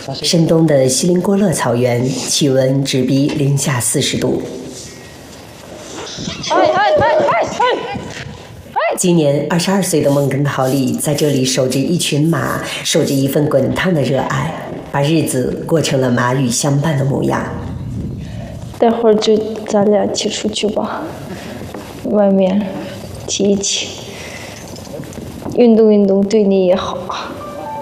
深冬的锡林郭勒草原，气温直逼零下40度。今年22岁的孟根陶丽在这里守着一群马，守着一份滚烫的热爱，把日子过成了马与相伴的模样。 待会儿就咱俩一起出去吧，外面骑一骑，运动运动对你也好。